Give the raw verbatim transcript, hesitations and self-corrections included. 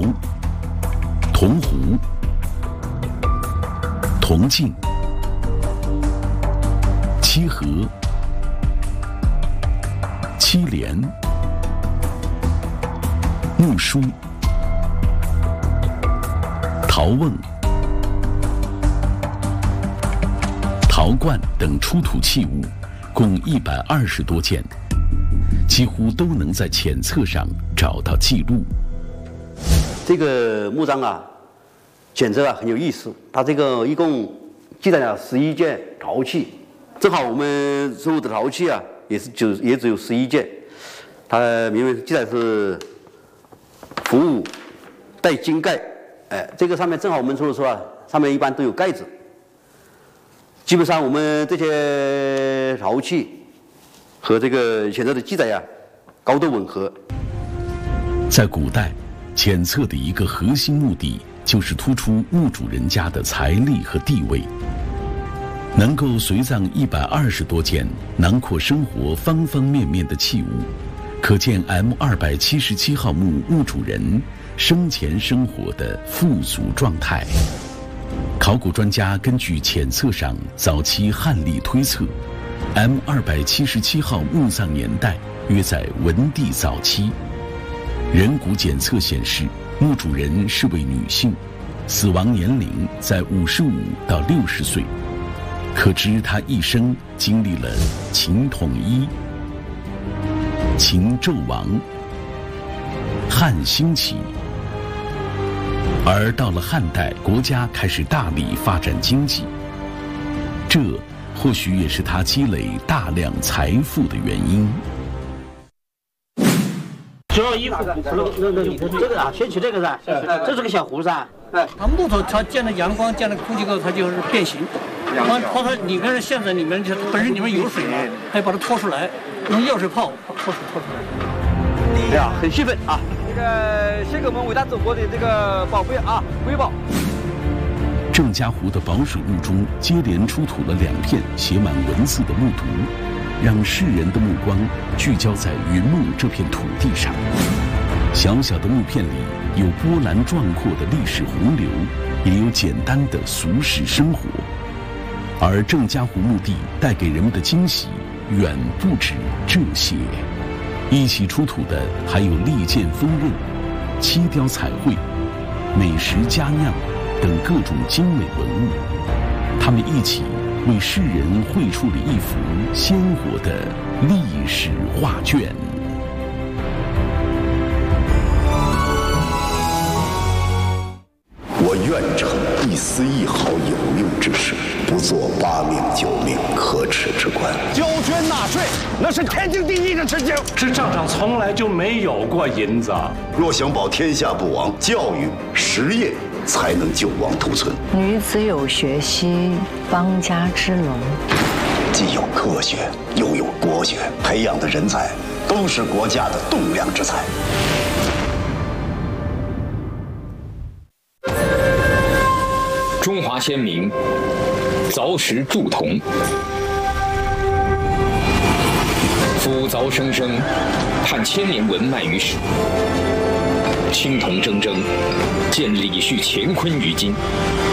铜壶、铜镜、漆盒、漆莲、木梳、陶瓮、陶罐等出土器物共一百二十多件，几乎都能在浅册上找到记录。 这个墓章啊，简直啊很有意思。它这个一共记载了十一件陶器，正好我们所有的陶器啊，也是就也只有十一件。它明明记载是服务带金盖，哎，这个上面正好我们说的说啊，上面一般都有盖子。基本上我们这些陶器和这个浅册的记载呀、啊，高度吻合。 在古代，浅册的一个核心目的就是突出墓主人家的财力和地位。能够随葬一百二十多件，囊括生活方方面面的器物，可见 M 二百七十七号墓墓主人生前生活的富足状态。考古专家根据浅册上早期汉历推测 ，M 二百七十七号墓葬年代约在文帝早期。人骨检测显示，墓主人是位女性，死亡年龄在五十五到六十岁，可知她一生经历了秦统一、秦纣亡、汉兴起。而到了汉代，国家开始大力发展经济，这或许也是他积累大量财富的原因。 主要衣服的，那那那这个啊，先取这个噻，这是个小壶噻。哎，它木头它见了阳光，见了空气后，它就是变形。它它它里面的线在里面，就本身里面有水嘛，它要把它拖出来，用药水泡，拖出拖出来。 哎呀，很兴奋啊！ 这个献给我们伟大祖国的这个宝贝啊，瑰宝。 郑家湖的宝水墓中接连出土了两片写满文字的木牍，让世人的目光聚焦在云梦这片土地上。小小的木片里有波澜壮阔的历史洪流，也有简单的俗世生活。而郑家湖墓地带给人们的惊喜远不止这些。一起出土的还有利剑锋刃、漆雕彩绘、美食佳酿等各种精美文物，它们一起为世人绘出了一幅鲜活的历史画卷。 我愿成一丝一毫有用之事，不做八命九命可耻之官。 交捐纳税，那是天经地义的事情。 这账上从来就没有过银子。 若想保天下不亡，教育实业才能救亡图存。 女子有学兮，邦家之隆。 既有科学，又有国学，培养的人才都是国家的栋梁之才。 中华先民凿石铸铜，夫凿生生，叹千年文脉于史；青铜铮铮，见李旭乾坤于今。